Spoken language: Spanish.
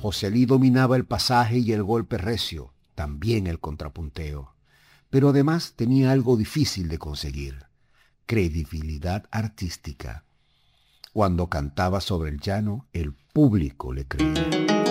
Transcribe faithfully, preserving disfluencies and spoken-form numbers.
Joselí dominaba el pasaje y el golpe recio, también el contrapunteo. Pero además tenía algo difícil de conseguir: credibilidad artística. Cuando cantaba sobre el llano, el público le creía.